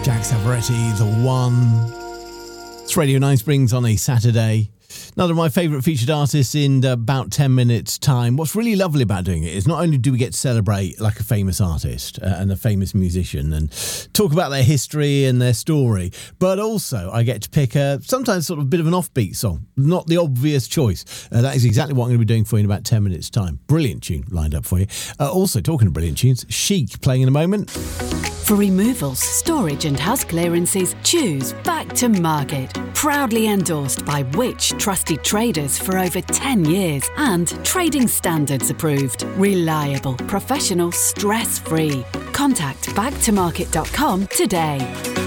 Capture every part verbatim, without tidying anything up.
Jack Savaretti, The One. It's Radio nine Springs on a Saturday. Another of my favourite featured artists in about ten minutes' time. What's really lovely about doing it is not only do we get to celebrate like a famous artist uh, and a famous musician and talk about their history and their story, but also I get to pick a sometimes sort of a bit of an offbeat song, not the obvious choice. Uh, that is exactly what I'm going to be doing for you in about ten minutes' time. Brilliant tune lined up for you. Uh, also, talking of brilliant tunes, Chic playing in a moment. For removals, storage and house clearances, choose Back to Market. Proudly endorsed by Which trusted traders for over ten years and trading standards approved. Reliable, professional, stress-free. Contact back to market dot com today.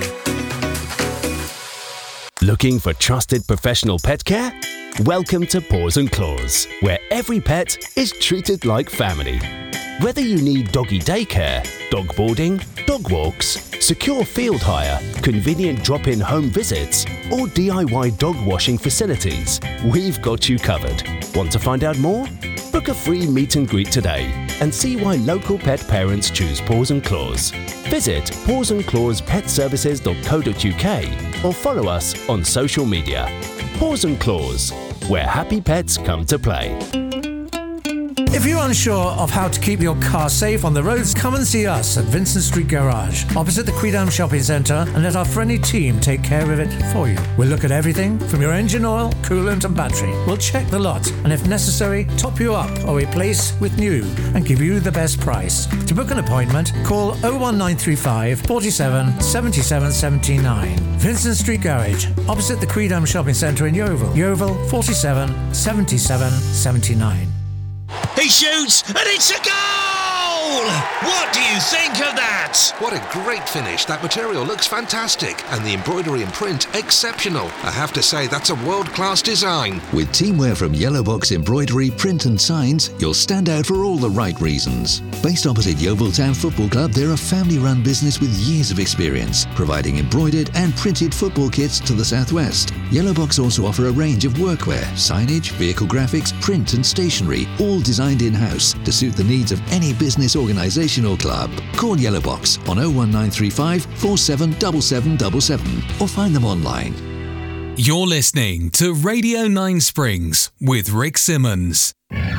Looking for trusted professional pet care? Welcome to Paws and Claws, where every pet is treated like family. Whether you need doggy daycare, dog boarding, dog walks, secure field hire, convenient drop-in home visits, or D I Y dog washing facilities, we've got you covered. Want to find out more? Book a free meet and greet today and see why local pet parents choose Paws and Claws. Visit paws and claws pet services dot co dot uk or follow us on social media. Paws and Claws, where happy pets come to play. If you're unsure of how to keep your car safe on the roads, come and see us at Vincent Street Garage, opposite the Quidam Shopping Centre, and let our friendly team take care of it for you. We'll look at everything from your engine oil, coolant and battery. We'll check the lot and if necessary, top you up or replace with new and give you the best price. To book an appointment, call oh one nine three five, four seven, seven seven seven nine. Vincent Street Garage, opposite the Quidam Shopping Centre in Yeovil. Yeovil four seven, seven seven seven nine. He shoots, and it's a goal! What do you think of that? What a great finish. That material looks fantastic, and the embroidery and print exceptional. I have to say, that's a world-class design. With teamwear from Yellow Box Embroidery, Print and Signs, you'll stand out for all the right reasons. Based opposite Yeovil Town Football Club, they're a family-run business with years of experience, providing embroidered and printed football kits to the southwest. Yellow Box also offer a range of workwear, signage, vehicle graphics, print and stationery, all designed in-house to suit the needs of any business, organisation or club. Call Yellow Box on oh one nine three five, four seven seven seven seven seven or find them online. You're listening to Radio nine Springs with Rick Simmons.